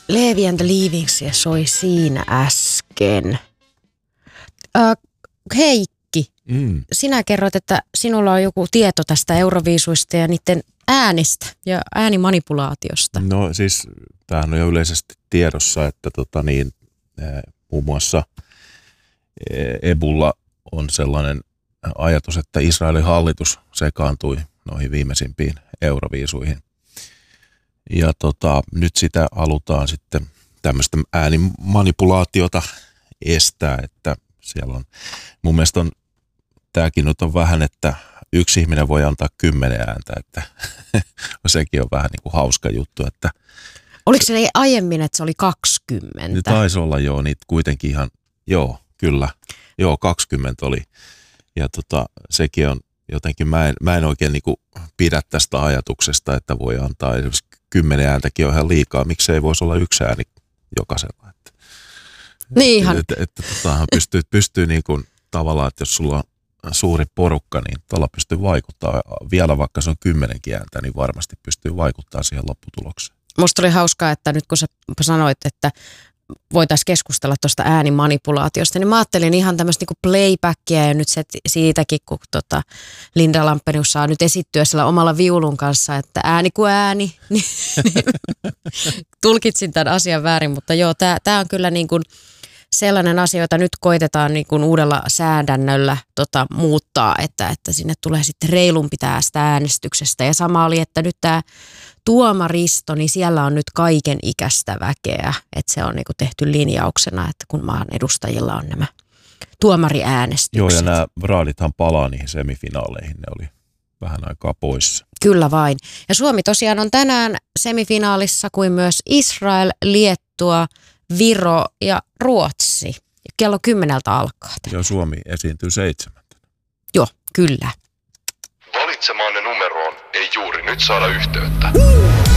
Levi and the Leavingsia soi siinä äsken. Heikki, sinä kerroit, että sinulla on joku tieto tästä Euroviisuista ja niiden äänistä ja äänimanipulaatiosta. No siis tämähän on jo yleisesti tiedossa, että muun muassa Ebulla on sellainen ajatus, että Israelin hallitus sekaantui noihin viimeisimpiin Euroviisuihin. Ja nyt sitä halutaan sitten tämmöistä äänimanipulaatiota estää, että siellä on, mun mielestä tämäkin nyt on vähän, että yksi ihminen voi antaa 10 ääntä, että sekin on vähän niin kuin hauska juttu, että oliko se aiemmin, että se oli 20? Nyt taisi olla niitä kuitenkin ihan, kyllä, 20 oli. Ja sekin on jotenkin, mä en oikein niin kuin pidä tästä ajatuksesta, että voi antaa 10 ääntäkin on ihan liikaa. Miksi ei voisi olla yksi ääni jokaisella? Niin ihan. Että pystyy niin kuin tavallaan, että jos sulla on suuri porukka, niin tuolla pystyy vaikuttaa. Vielä vaikka se on 10 ääntä, niin varmasti pystyy vaikuttaa siihen lopputulokseen. Musta oli hauskaa, että nyt kun sä sanoit, että voitaisiin keskustella tuosta äänimanipulaatiosta, niin mä ajattelin ihan tämmöistä niinku playbackia ja nyt siitäkin, kun Linda Lampenius saa nyt esittyä sillä omalla viulun kanssa, että ääni kuin ääni, niin tulkitsin tämän asian väärin, mutta joo, tää on kyllä niin kuin sellainen asia, jota nyt koitetaan niin kuin uudella säädännöllä muuttaa, että sinne tulee sitten reilumpi tästä äänestyksestä ja sama oli, että nyt tämä tuomaristo, niin siellä on nyt kaiken ikäistä väkeä, että se on niinku tehty linjauksena, että kun maan edustajilla on nämä tuomariäänestykset. Joo, ja nämä raadithan palaa niihin semifinaaleihin, ne oli vähän aikaa poissa. Kyllä vain. Ja Suomi tosiaan on tänään semifinaalissa kuin myös Israel, Liettua, Viro ja Ruotsi. Kello 10 alkaa. Joo, Suomi esiintyy 7. Joo, kyllä. Valitsemaanne numeroon ei juuri nyt saada yhteyttä.